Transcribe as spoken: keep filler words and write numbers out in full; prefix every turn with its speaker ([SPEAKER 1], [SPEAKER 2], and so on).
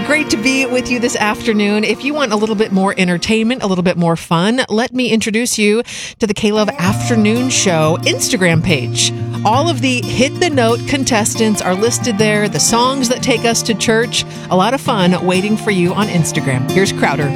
[SPEAKER 1] great to be with you this afternoon. If you want a little bit more entertainment, a little bit more fun, let me introduce you to the K-Love Afternoon Show Instagram page. All of the Hit the Note contestants are listed there, the songs that take us to church. A lot of fun waiting for you on Instagram. Here's Crowder.